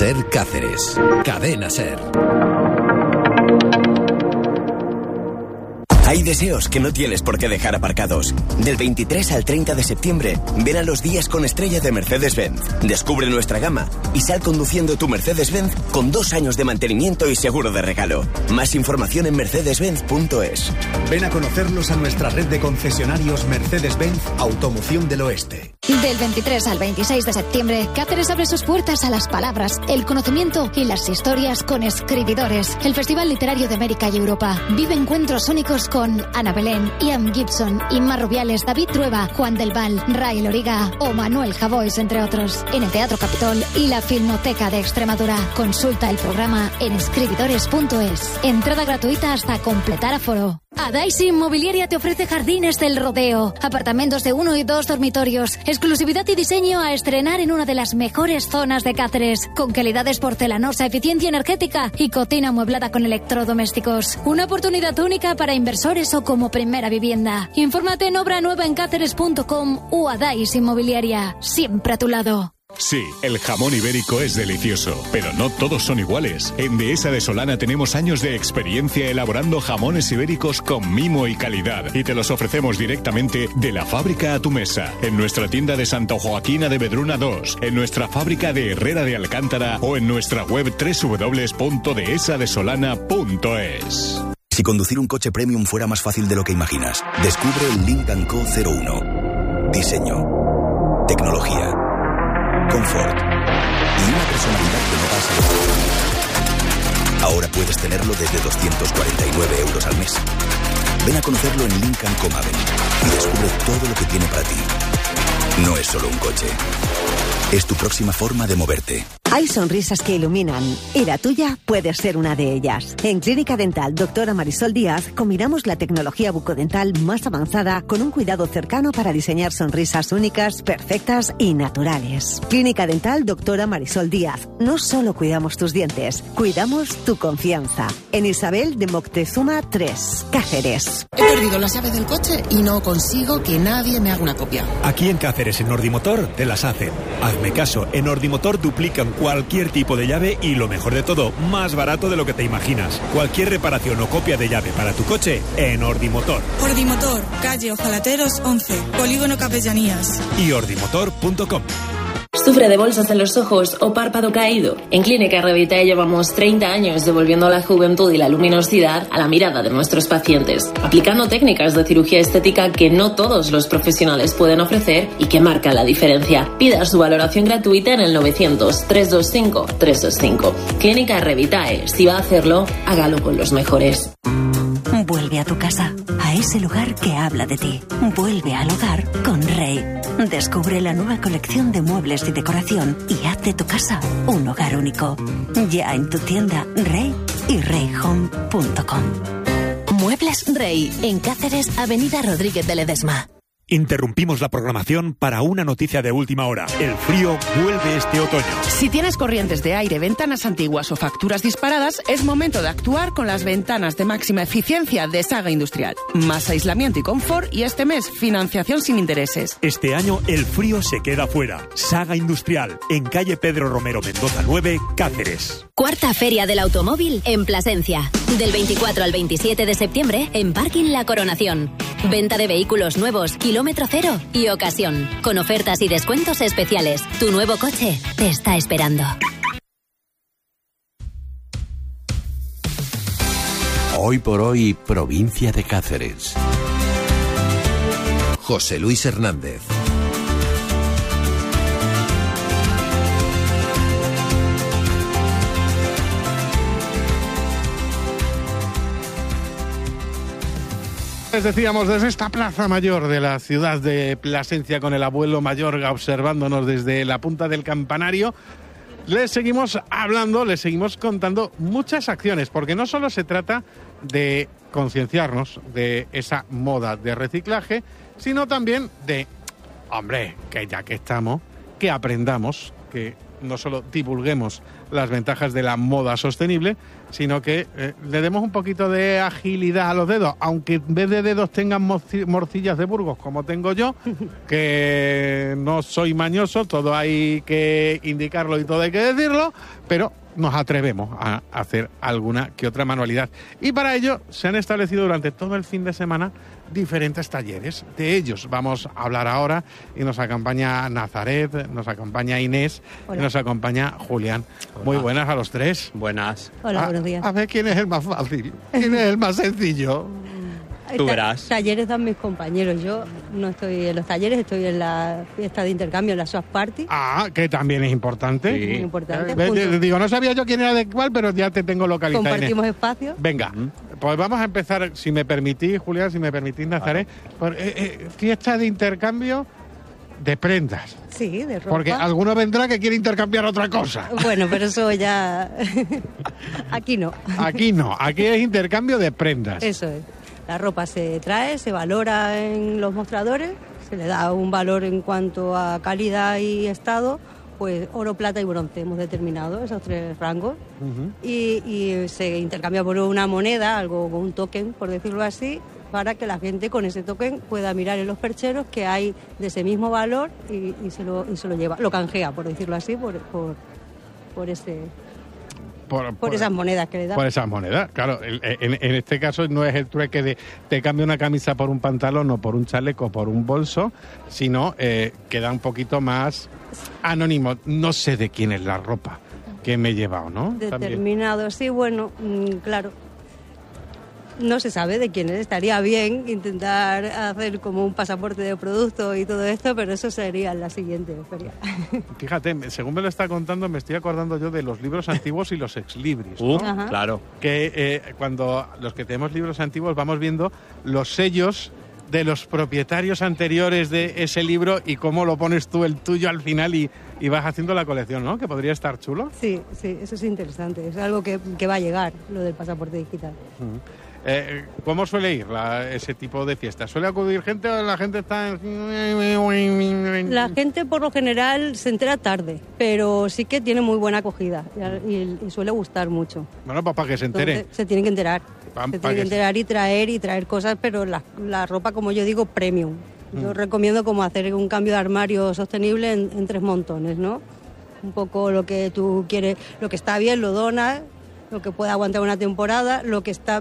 Ser Cáceres. Cadena Ser. Hay deseos que no tienes por qué dejar aparcados. Del 23 al 30 de septiembre, ven a los días con estrella de Mercedes-Benz. Descubre nuestra gama y sal conduciendo tu Mercedes-Benz con 2 años de mantenimiento y seguro de regalo. Más información en mercedes-benz.es. Ven a conocernos a nuestra red de concesionarios Mercedes-Benz Automoción del Oeste. Del 23 al 26 de septiembre, Cáceres abre sus puertas a las palabras, el conocimiento y las historias con escribidores. El Festival Literario de América y Europa vive encuentros únicos con Ana Belén, Ian Gibson, Inma Rubiales, David Trueba, Juan del Val, Ray Loriga o Manuel Javois, entre otros, en el Teatro Capitol y la Filmoteca de Extremadura. Consulta el programa en escribidores.es. Entrada gratuita hasta completar aforo. Adaisi Inmobiliaria te ofrece Jardines del Rodeo, apartamentos de 1 y 2 dormitorios, exclusividad y diseño a estrenar en una de las mejores zonas de Cáceres, con calidades porcelanosa, eficiencia energética y cocina amueblada con electrodomésticos. Una oportunidad única para inversores o como primera vivienda. Infórmate en obranuevaencaceres.com o Adaisi Inmobiliaria, siempre a tu lado. Sí, el jamón ibérico es delicioso, pero no todos son iguales. En Dehesa de Solana tenemos años de experiencia elaborando jamones ibéricos con mimo y calidad y te los ofrecemos directamente de la fábrica a tu mesa. En nuestra tienda de Santa Joaquina de Vedruna 2, en nuestra fábrica de Herrera de Alcántara o en nuestra web www.dehesadesolana.es. Si conducir un coche premium fuera más fácil de lo que imaginas, descubre el Lincoln Co 01. Diseño, tecnología, confort y una personalidad que no pasa. Ahora puedes tenerlo desde 249 euros al mes. Ven a conocerlo en Lincoln Co Maverick y descubre todo lo que tiene para ti. No es solo un coche, es tu próxima forma de moverte. Hay sonrisas que iluminan y la tuya puede ser una de ellas. En Clínica Dental Dra. Marisol Díaz combinamos la tecnología bucodental más avanzada con un cuidado cercano para diseñar sonrisas únicas, perfectas y naturales. Clínica Dental Dra. Marisol Díaz. No solo cuidamos tus dientes, cuidamos tu confianza. En Isabel de Moctezuma 3, Cáceres. He perdido la llave del coche y no consigo que nadie me haga una copia. Aquí en Cáceres, en Ordimotor, te las hacen. Hazme caso, en Ordimotor duplican cualquier tipo de llave y lo mejor de todo, más barato de lo que te imaginas. Cualquier reparación o copia de llave para tu coche en Ordimotor. Ordimotor, calle Ojalateros 11, Polígono Capellanías. Y ordimotor.com. ¿Sufre de bolsas en los ojos o párpado caído? En Clínica Revitae llevamos 30 años devolviendo la juventud y la luminosidad a la mirada de nuestros pacientes, aplicando técnicas de cirugía estética que no todos los profesionales pueden ofrecer y que marcan la diferencia. Pida su valoración gratuita en el 900-325-325. Clínica Revitae. Si va a hacerlo, hágalo con los mejores. Vuelve a tu casa, a ese lugar que habla de ti. Vuelve al hogar con Rey. Descubre la nueva colección de muebles y decoración y haz de tu casa un hogar único. Ya en tu tienda Rey y reyhome.com. Muebles Rey, en Cáceres, Avenida Rodríguez de Ledesma. Interrumpimos la programación para una noticia de última hora. El frío vuelve este otoño. Si tienes corrientes de aire, ventanas antiguas o facturas disparadas, es momento de actuar con las ventanas de máxima eficiencia de Saga Industrial. Más aislamiento y confort y este mes financiación sin intereses. Este año el frío se queda fuera. Saga Industrial, en calle Pedro Romero Mendoza 9, Cáceres. Cuarta Feria del Automóvil en Plasencia. Del 24 al 27 de septiembre en Parking La Coronación. Venta de vehículos nuevos, kilómetro cero y ocasión. Con ofertas y descuentos especiales. Tu nuevo coche te está esperando. Hoy por hoy, provincia de Cáceres. José Luis Hernández. Les decíamos desde esta plaza mayor de la ciudad de Plasencia con el abuelo Mayorga observándonos desde la punta del campanario. Les seguimos hablando, les seguimos contando muchas acciones, porque no solo se trata de concienciarnos de esa moda de reciclaje, sino también de, hombre, que ya que estamos, que aprendamos, que no solo divulguemos las ventajas de la moda sostenible, sino que le demos un poquito de agilidad a los dedos, aunque en vez de dedos tengan morcillas de Burgos, como tengo yo, que no soy mañoso, todo hay que indicarlo y todo hay que decirlo, pero nos atrevemos a hacer alguna que otra manualidad. Y para ello se han establecido durante todo el fin de semana diferentes talleres. De ellos vamos a hablar ahora y nos acompaña Nazaret, nos acompaña Inés. Hola. Y nos acompaña Julián. Hola. Muy buenas a los tres. Buenas. Hola, buenos días. A ver quién es el más fácil, quién es el más sencillo. Tú verás. Talleres dan mis compañeros. Yo no estoy en los talleres, estoy en la fiesta de intercambio, en la Swap Party. Ah, que también es importante. Sí. Muy importante. Digo, no sabía yo quién era de cuál, pero ya te tengo localizado. Compartimos espacio. Venga, pues vamos a empezar, si me permitís, Julián, si me permitís, Nazaret, por fiesta de intercambio de prendas. Sí, de ropa. Porque alguno vendrá que quiere intercambiar otra cosa. Bueno, pero eso ya... Aquí no. Aquí no, aquí es intercambio de prendas. Eso es. La ropa se trae, se valora en los mostradores, se le da un valor en cuanto a calidad y estado, pues oro, plata y bronce hemos determinado esos 3 rangos. Y se intercambia por una moneda, algo con un token, por decirlo así, para que la gente con ese token pueda mirar en los percheros que hay de ese mismo valor y se lo lleva, lo canjea, por decirlo así, por ese... Por esas monedas que le dan. Por esas monedas, claro. En este caso no es el trueque de te cambio una camisa por un pantalón o por un chaleco o por un bolso, sino queda un poquito más anónimo. No sé de quién es la ropa que me he llevado, ¿no? Determinado, también. Sí, bueno, claro. No se sabe de quién es. Estaría bien intentar hacer como un pasaporte de producto y todo esto, pero eso sería la siguiente feria. Fíjate, según me lo está contando, me estoy acordando yo de los libros antiguos y los ex-libris, ¿no? Ajá. Claro. Que cuando los que tenemos libros antiguos vamos viendo los sellos de los propietarios anteriores de ese libro y cómo lo pones tú el tuyo al final y vas haciendo la colección, ¿no? Que podría estar chulo. Sí, eso es interesante. Es algo que va a llegar, lo del pasaporte digital. ¿Cómo suele ir ese tipo de fiestas? ¿Suele acudir gente o la gente está...? La gente por lo general se entera tarde, pero sí que tiene muy buena acogida y suele gustar mucho. Bueno, pues para que se entere. Entonces, se tienen que enterar. Se tienen que enterar y traer cosas, pero la ropa, como yo digo, premium. Yo recomiendo como hacer un cambio de armario sostenible en 3 montones, ¿no? Un poco lo que tú quieres, lo que está bien lo donas, lo que puede aguantar una temporada, lo que está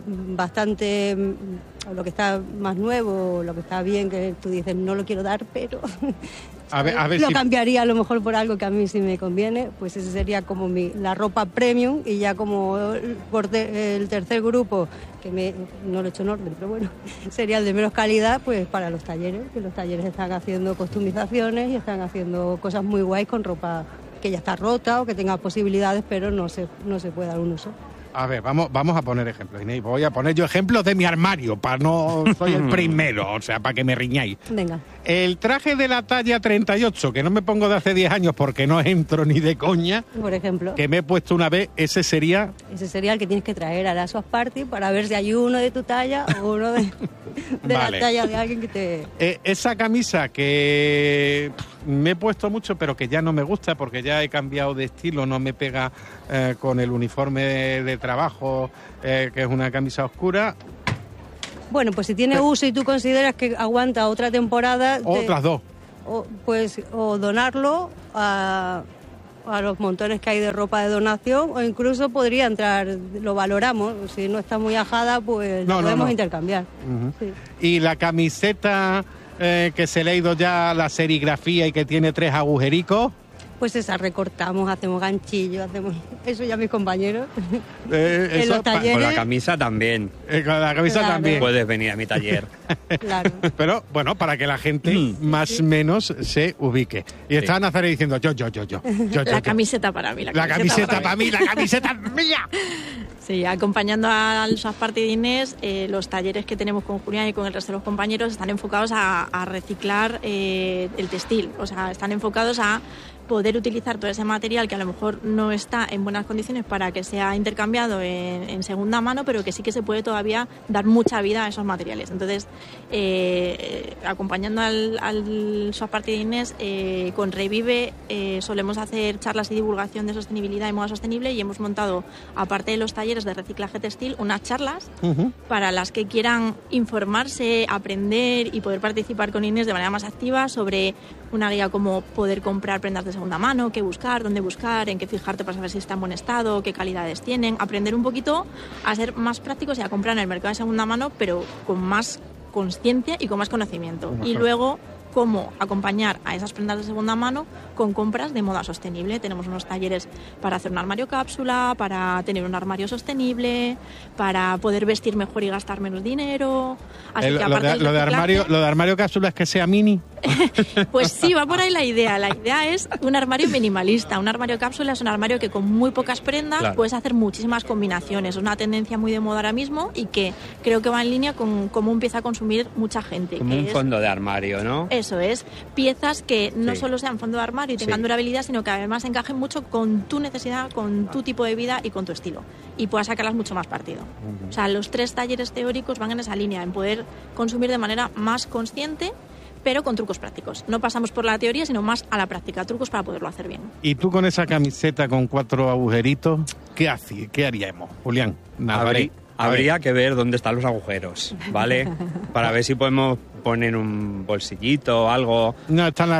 lo que está más nuevo, lo que está bien, que tú dices, no lo quiero dar, pero a ver lo si... cambiaría a lo mejor por algo que a mí sí me conviene, pues ese sería como la ropa premium, y ya como el tercer grupo, que no lo he hecho en orden, pero bueno, sería el de menos calidad, pues para los talleres, que los talleres están haciendo customizaciones y están haciendo cosas muy guays con ropa que ya está rota o que tenga posibilidades, pero no se puede dar un uso. A ver, vamos a poner ejemplos, Inés. Voy a poner yo ejemplos de mi armario, soy el primero, o sea, para que me riñáis. Venga. El traje de la talla 38, que no me pongo de hace 10 años porque no entro ni de coña. Por ejemplo. Que me he puesto una vez, ese sería... Ese sería el que tienes que traer a la Swap Party para ver si hay uno de tu talla o uno de vale. La talla de alguien que te... Esa camisa que me he puesto mucho, pero que ya no me gusta porque ya he cambiado de estilo, no me pega con el uniforme de trabajo, que es una camisa oscura. Bueno, pues si tiene uso y tú consideras que aguanta otra temporada... Otras 2. O donarlo a los montones que hay de ropa de donación, o incluso podría entrar, lo valoramos, si no está muy ajada, pues lo podemos intercambiar. Sí. Y la camiseta que se le ha ido ya la serigrafía y que tiene 3 agujericos... Pues esa recortamos, hacemos ganchillos, hacemos eso ya mis compañeros. En los talleres. Con la camisa también. Con la camisa también. Puedes venir a mi taller. Claro. Pero bueno, para que la gente más o menos se ubique. Y está Nazaret diciendo yo. La camiseta para mí. La camiseta para mí, la camiseta mía. Sí, acompañando al Swap Party de Inés, los talleres que tenemos con Julián y con el resto de los compañeros están enfocados a reciclar el textil. O sea, están enfocados a poder utilizar todo ese material que a lo mejor no está en buenas condiciones para que sea intercambiado en segunda mano, pero que sí que se puede todavía dar mucha vida a esos materiales. Entonces, acompañando al Swap Party de Inés, con Revive solemos hacer charlas y divulgación de sostenibilidad y moda sostenible, y hemos montado, aparte de los talleres de reciclaje textil, unas charlas para las que quieran informarse, aprender y poder participar con Inés de manera más activa sobre una guía como poder comprar prendas de segunda mano, qué buscar, dónde buscar, en qué fijarte para saber si está en buen estado, qué calidades tienen, aprender un poquito a ser más prácticos y a comprar en el mercado de segunda mano, pero con más consciencia y con más conocimiento. Y luego cómo acompañar a esas prendas de segunda mano con compras de moda sostenible. Tenemos unos talleres para hacer un armario cápsula, para tener un armario sostenible, para poder vestir mejor y gastar menos dinero. Así que aparte lo de armario cápsula es que sea mini. Pues sí, va por ahí la idea. La idea es un armario minimalista. Un armario cápsula es un armario que con muy pocas prendas puedes hacer muchísimas combinaciones. Es una tendencia muy de moda ahora mismo y que creo que va en línea con cómo empieza a consumir mucha gente. Como un fondo de armario, ¿no? Eso es. Piezas que no solo sean fondo de armario y tengan durabilidad, sino que además encajen mucho con tu necesidad, con tu tipo de vida y con tu estilo. Y puedas sacarlas mucho más partido. O sea, los 3 talleres teóricos van en esa línea, en poder consumir de manera más consciente, pero con trucos prácticos. No pasamos por la teoría, sino más a la práctica, trucos para poderlo hacer bien. ¿Y tú con esa camiseta con 4 agujeritos, qué haríamos, Julián? Habría que ver dónde están los agujeros, ¿vale? Para ver si podemos poner un bolsillito o algo. No, están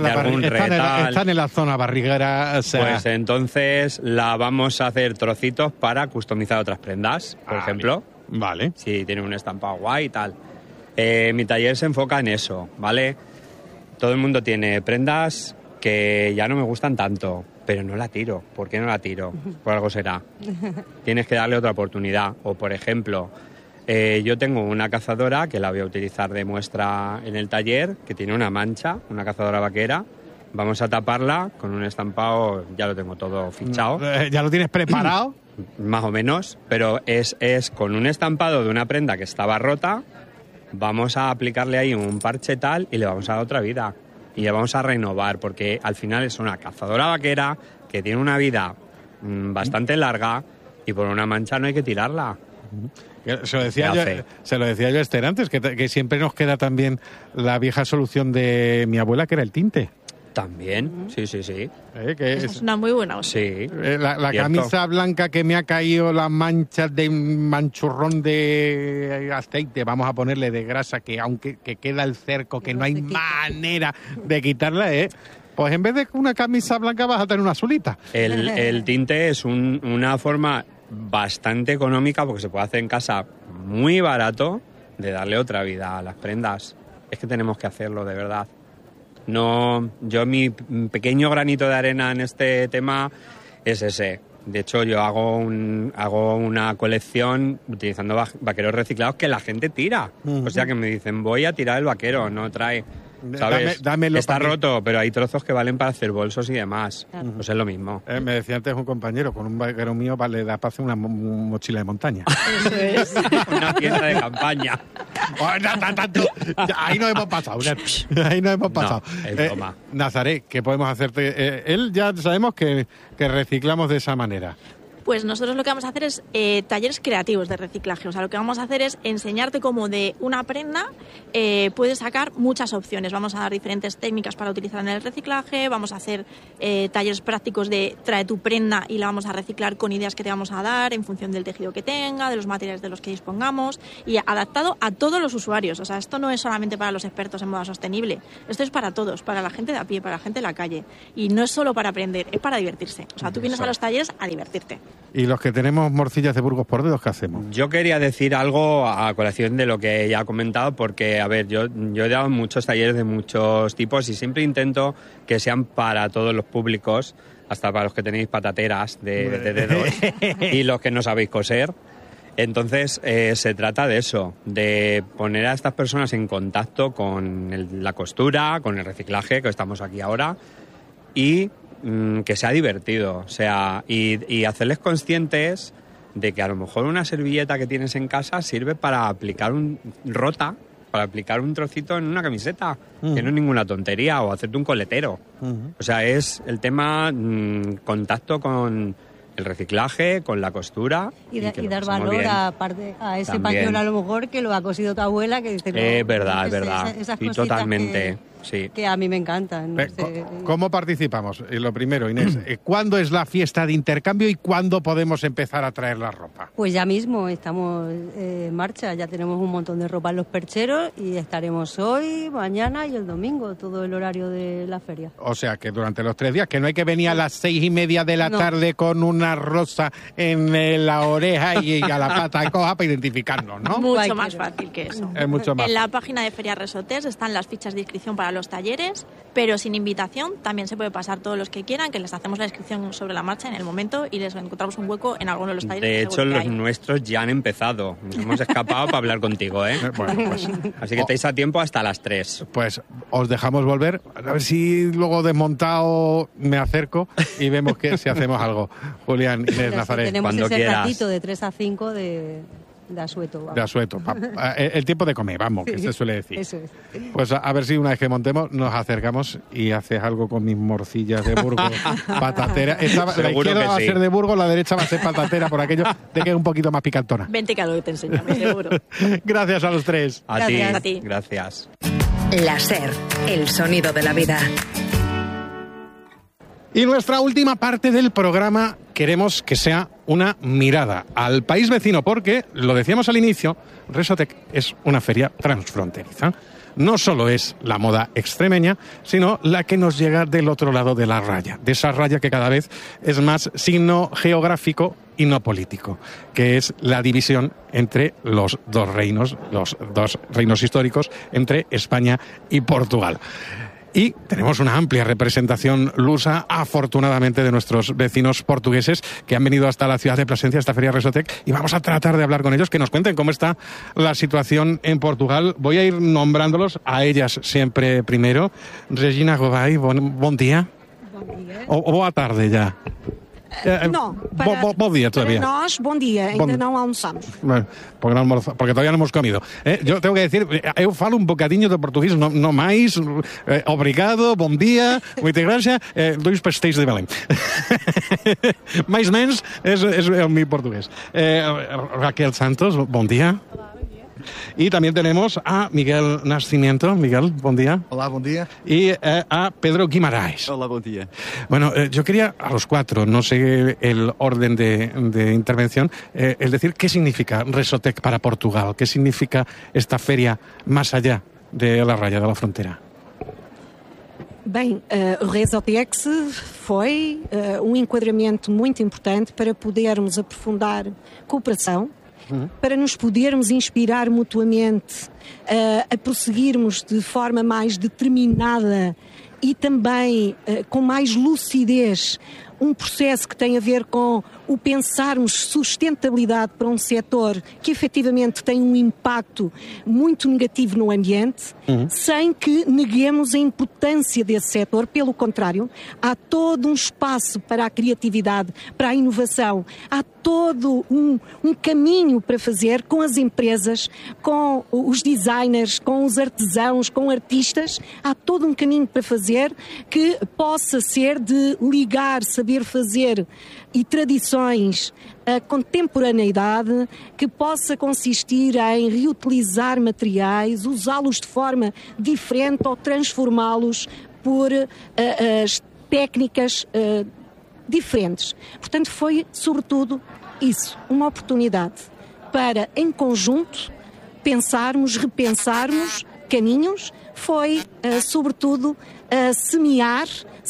en la zona barriguera. O sea... Pues entonces la vamos a hacer trocitos para customizar otras prendas, por ejemplo. Vale. Si tiene un estampado guay y tal. Mi taller se enfoca en eso, ¿vale? Todo el mundo tiene prendas que ya no me gustan tanto, pero no la tiro. ¿Por qué no la tiro? Por algo será. Tienes que darle otra oportunidad. O, por ejemplo, yo tengo una cazadora que la voy a utilizar de muestra en el taller, que tiene una mancha, una cazadora vaquera. Vamos a taparla con un estampado, ya lo tengo todo fichado. ¿Ya lo tienes preparado? Más o menos, pero es con un estampado de una prenda que estaba rota. Vamos a aplicarle ahí un parche tal y le vamos a dar otra vida. Y le vamos a renovar, porque al final es una cazadora vaquera que tiene una vida bastante larga y por una mancha no hay que tirarla. Se lo decía yo a Esther antes, que siempre nos queda también la vieja solución de mi abuela, que era el tinte. También, sí. Esa es una muy buena opción. Sí. La camisa blanca que me ha caído las manchas de un manchurrón de aceite, vamos a ponerle de grasa, que aunque que queda el cerco, que no hay manera de quitarla, pues en vez de una camisa blanca vas a tener una azulita. El tinte es una forma bastante económica, porque se puede hacer en casa muy barato, de darle otra vida a las prendas. Es que tenemos que hacerlo, de verdad. No, yo mi pequeño granito de arena en este tema es ese. De hecho, yo hago una colección utilizando vaqueros reciclados que la gente tira. O sea, que me dicen, voy a tirar el vaquero, no trae... ¿Sabes? Está roto, pero hay trozos que valen para hacer bolsos y demás. Pues es lo mismo. Me decía antes un compañero, con un vaquero mío le da para hacer una mochila de montaña. Eso es. Una tienda de campaña. Ahí nos hemos pasado. No, es broma. Nazaret, ¿qué podemos hacerte? Él ya sabemos que reciclamos de esa manera. Pues nosotros lo que vamos a hacer es talleres creativos de reciclaje. O sea, lo que vamos a hacer es enseñarte cómo de una prenda puedes sacar muchas opciones. Vamos a dar diferentes técnicas para utilizar en el reciclaje. Vamos a hacer talleres prácticos de trae tu prenda y la vamos a reciclar con ideas que te vamos a dar en función del tejido que tenga, de los materiales de los que dispongamos y adaptado a todos los usuarios. O sea, esto no es solamente para los expertos en moda sostenible. Esto es para todos, para la gente de a pie, para la gente de la calle. Y no es solo para aprender, es para divertirse. O sea, tú vienes a los talleres a divertirte. Y los que tenemos morcillas de Burgos por dedos, ¿qué hacemos? Yo quería decir algo a colación de lo que ya he comentado, porque, a ver, yo he dado muchos talleres de muchos tipos y siempre intento que sean para todos los públicos, hasta para los que tenéis patateras de dedos y los que no sabéis coser. Entonces, se trata de eso, de poner a estas personas en contacto con la costura, con el reciclaje, que estamos aquí ahora, y que sea divertido, o sea, y hacerles conscientes de que a lo mejor una servilleta que tienes en casa sirve para aplicar rota para aplicar un trocito en una camiseta, que no es ninguna tontería, o hacerte un coletero. O sea, es el tema contacto con el reciclaje, con la costura. Y dar valor a ese pañuelo a lo mejor que lo ha cosido tu abuela, que dice... Es verdad, es verdad. Esas y totalmente, sí. Que a mí me encantan. No sé. ¿Cómo participamos? Lo primero, Inés, ¿cuándo es la fiesta de intercambio y cuándo podemos empezar a traer la ropa? Pues ya mismo estamos en marcha, ya tenemos un montón de ropa en los percheros y estaremos hoy, mañana y el domingo, todo el horario de la feria. O sea, que durante los 3 días, que no hay que venir a las 6:30 de la tarde con una rosa en la oreja y a la pata coja para identificarnos, ¿no? Mucho más fácil que eso. Es mucho más. En la página de Feria Resotés están las fichas de inscripción para los talleres, pero sin invitación. También se puede pasar todos los que quieran, que les hacemos la inscripción sobre la marcha en el momento y les encontramos un hueco en alguno de los talleres. De hecho, los nuestros ya han empezado. Nos hemos escapado para hablar contigo, ¿eh? Bueno, pues, así que estáis a tiempo hasta las 3. Pues os dejamos volver. A ver si luego desmontado me acerco y vemos que si hacemos algo. Julián, Inés, Nazaret. Tenemos cuando ese quieras. ratito de 3 a 5 de asueto. Vamos. De asueto. El tiempo de comer, vamos, que se suele decir. Eso es. Pues a ver si una vez que montemos nos acercamos y haces algo con mis morcillas de Burgos, patatera. La izquierda va a ser de Burgos, la derecha va a ser patatera, por aquello de que es un poquito más picantona. Vente que algo te enseñamos, seguro. Gracias a los 3. A ti. Gracias. La SER, el sonido de la vida. Y nuestra última parte del programa queremos que sea una mirada al país vecino, porque, lo decíamos al inicio, Resotec es una feria transfronteriza. No solo es la moda extremeña, sino la que nos llega del otro lado de la raya, de esa raya que cada vez es más signo geográfico y no político, que es la división entre los dos reinos históricos, entre España y Portugal. Y tenemos una amplia representación lusa, afortunadamente, de nuestros vecinos portugueses que han venido hasta la ciudad de Plasencia, esta Feria Resotec, y vamos a tratar de hablar con ellos, que nos cuenten cómo está la situación en Portugal. Voy a ir nombrándolos a ellas siempre primero. Regina Gobay, buen día. Bom dia. O boa tarde ya. Não, bom dia todavía. Para nós, bom dia, ainda não almoçamos. Bueno, porque todavía no hemos comido. Yo tengo que decir, eu falo un bocadinho de portugués, no máis, obrigado, bom dia, moita gracia, 2 pastéis de Belém. Mais menos es el mi portugués. Raquel Santos, bom dia. Y también tenemos a Miguel Nascimento. Miguel, buen día. Hola, buen día. Y a Pedro Guimarães. Hola, buen día. Bueno, yo quería a los 4, no sé el orden de intervención, es decir, ¿qué significa Resotec para Portugal? ¿Qué significa esta feria más allá de la raya de la frontera? Bem, o Resotex foi enquadramento muito importante para podermos aprofundar cooperação, para nos podermos inspirar mutuamente a prosseguirmos de forma mais determinada e também com mais lucidez um processo que tem a ver com o pensarmos sustentabilidade para um setor que efetivamente tem um impacto muito negativo no ambiente, sem que neguemos a importância desse setor. Pelo contrário, há todo um espaço para a criatividade, para a inovação, há todo um caminho para fazer com as empresas, com os designers, com os artesãos, com artistas, há todo um caminho para fazer que possa ser de ligar saber fazer e tradições, a contemporaneidade, que possa consistir em reutilizar materiais, usá-los de forma diferente ou transformá-los por as técnicas diferentes. Portanto, foi sobretudo isso, uma oportunidade para, em conjunto, pensarmos, repensarmos caminhos, foi sobretudo semear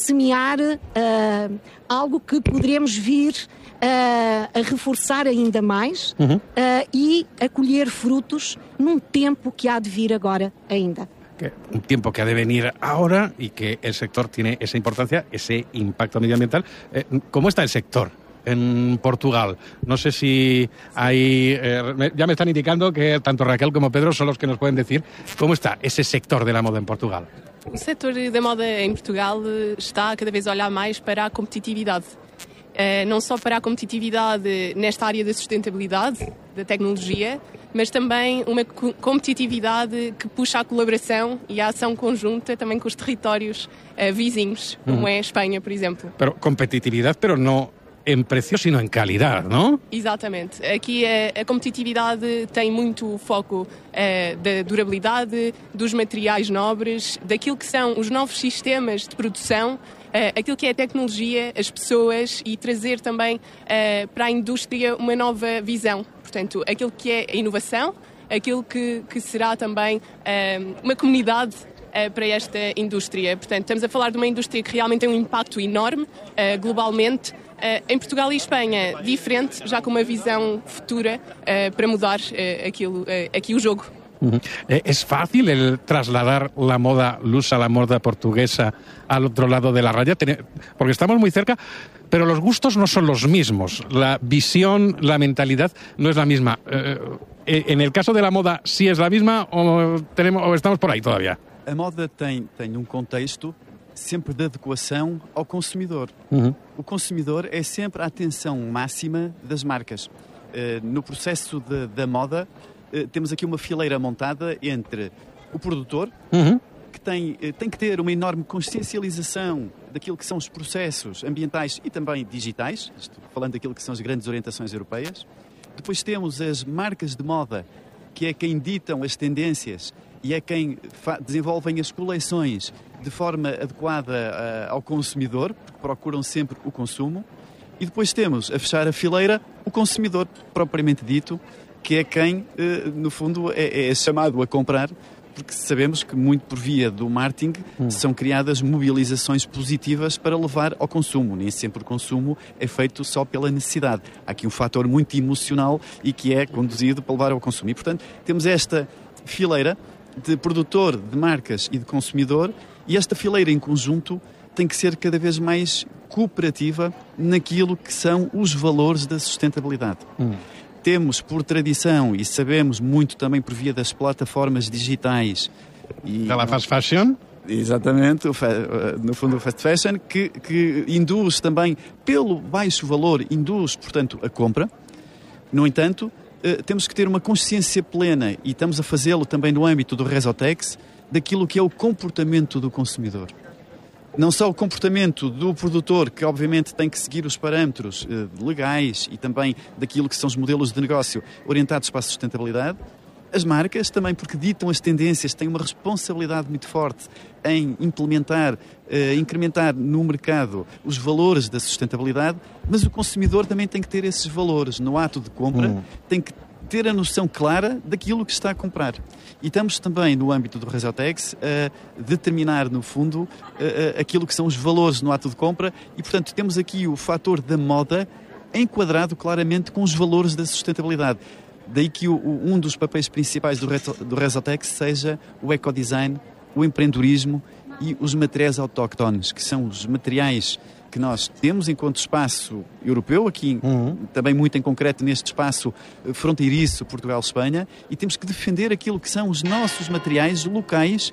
algo que poderemos vir a reforçar ainda mais e a colher frutos num tempo que há de vir agora ainda. Un tiempo que ha de venir ahora y que el sector tiene esa importancia, ese impacto medioambiental. ¿Cómo está el sector en Portugal? No sé si hay... ya me están indicando que tanto Raquel como Pedro son los que nos pueden decir cómo está ese sector de la moda en Portugal. O setor da moda em Portugal está cada vez a olhar mais para a competitividade não só para a competitividade nesta área da sustentabilidade, da tecnologia, mas também uma competitividade que puxa a colaboração e a ação conjunta também com os territórios vizinhos, como é a Espanha, por exemplo. Pero competitividad, pero no en precio, sino en calidad, ¿no? Exatamente. Aqui a competitividade tem muito foco da durabilidade, dos materiais nobres, daquilo que são os novos sistemas de produção, aquilo que é a tecnologia, as pessoas e trazer também para a indústria uma nova visão. Portanto, aquilo que é a inovação, aquilo que será também uma comunidade para esta indústria. Portanto, estamos a falar de uma indústria que realmente tem um impacto enorme globalmente. Em Portugal e Espanha, diferente, já com uma visão futura para mudar aqui o jogo. ¿Es fácil el trasladar la moda lusa, la moda portuguesa, al otro lado de la raya? Porque estamos muy cerca, pero los gustos no son los mismos. La visión, la mentalidad no es la misma. En el caso de la moda, ¿sí es la misma o estamos por ahí todavía? A moda tem contexto sempre de adequação ao consumidor. O consumidor é sempre a atenção máxima das marcas. No processo da moda, temos aqui uma fileira montada entre o produtor, que tem que ter uma enorme consciencialização daquilo que são os processos ambientais e também digitais, falando daquilo que são as grandes orientações europeias. Depois temos as marcas de moda, que é quem ditam as tendências e é quem desenvolvem as coleções de forma adequada ao consumidor, porque procuram sempre o consumo. E depois temos, a fechar a fileira, o consumidor propriamente dito, que é quem, no fundo, é chamado a comprar, porque sabemos que muito por via do marketing são criadas mobilizações positivas para levar ao consumo. Nem sempre o consumo é feito só pela necessidade. Há aqui um fator muito emocional e que é conduzido para levar ao consumo. E, portanto, temos esta fileira de produtor, de marcas e de consumidor, e esta fileira em conjunto tem que ser cada vez mais cooperativa naquilo que são os valores da sustentabilidade. Temos por tradição, e sabemos muito também por via das plataformas digitais... Da fast fashion? Exatamente, no fundo o fast fashion, que induz também, pelo baixo valor, induz, portanto, a compra. No entanto, temos que ter uma consciência plena, e estamos a fazê-lo também no âmbito do Resotex, daquilo que é o comportamento do consumidor. Não só o comportamento do produtor, que obviamente tem que seguir os parâmetros legais e também daquilo que são os modelos de negócio orientados para a sustentabilidade, as marcas também, porque ditam as tendências, têm uma responsabilidade muito forte em implementar, incrementar no mercado os valores da sustentabilidade, mas o consumidor também tem que ter esses valores no ato de compra, tem que ter a noção clara daquilo que está a comprar. E estamos também, no âmbito do Resotex, a determinar, no fundo, aquilo que são os valores no ato de compra e, portanto, temos aqui o fator da moda enquadrado claramente com os valores da sustentabilidade. Daí que um dos papéis principais do Resotex seja o ecodesign, o empreendedorismo e os materiais autóctones, que são os materiais que nós temos enquanto espaço europeu, aqui também muito em concreto neste espaço fronteiriço Portugal-Espanha, e temos que defender aquilo que são os nossos materiais locais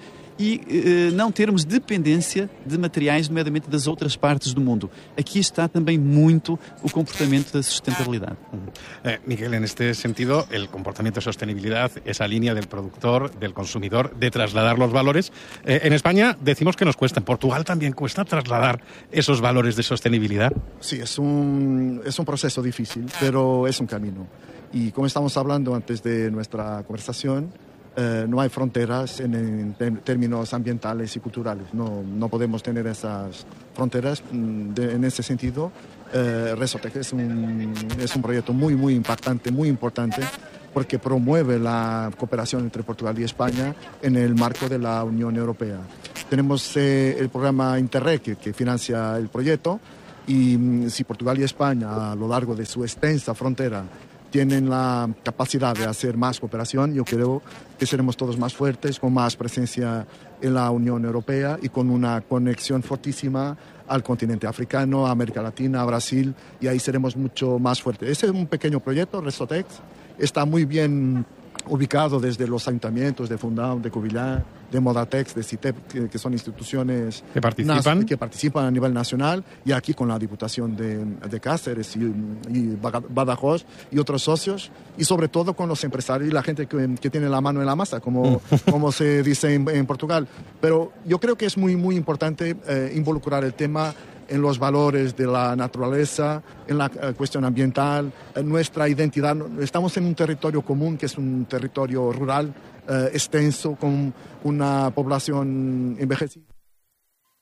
e não termos dependência de materiais, nomeadamente das outras partes do mundo. Aqui está também muito o comportamento da sustentabilidade. Miguel, en este sentido, el comportamiento de sostenibilidad, esa línea del productor, del consumidor, de trasladar los valores. En España decimos que nos cuesta, en Portugal también cuesta trasladar esos valores de sostenibilidad. Sí, es un proceso difícil, pero es un camino. Y como estamos hablando antes de nuestra conversación, no hay fronteras en términos ambientales y culturales. No podemos tener esas fronteras. En ese sentido, Resotex es un proyecto muy impactante, muy importante, porque promueve la cooperación entre Portugal y España en el marco de la Unión Europea. Tenemos el programa Interreg que financia el proyecto, y si Portugal y España, a lo largo de su extensa frontera, tienen la capacidad de hacer más cooperación, yo creo que seremos todos más fuertes, con más presencia en la Unión Europea y con una conexión fortísima al continente africano, a América Latina, a Brasil, y ahí seremos mucho más fuertes. Este es un pequeño proyecto, Resotex, está muy bien ubicado desde los ayuntamientos de Fundam, de Covillán, de Modatex, de CITEP, que son instituciones que participan a nivel nacional, y aquí con la Diputación de Cáceres y Badajoz y otros socios, y sobre todo con los empresarios y la gente que tiene la mano en la masa, como se dice en Portugal. Pero yo creo que es muy, muy importante involucrar el tema en los valores de la naturaleza, en la cuestión ambiental, en nuestra identidad. Estamos en un territorio común, que es un territorio rural, extenso, con una población envejecida.